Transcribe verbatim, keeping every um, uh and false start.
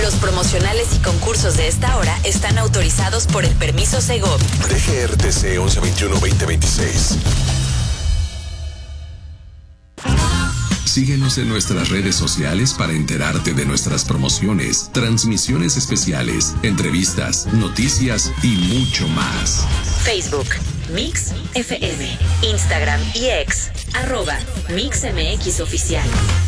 Los promocionales y concursos de esta hora están autorizados por el permiso Segov. D G R T C once veintiuno veinte veintiséis. Síguenos en nuestras redes sociales para enterarte de nuestras promociones, transmisiones especiales, entrevistas, noticias y mucho más. Facebook, Mix F M. Instagram y X, arroba Mix M X Oficial.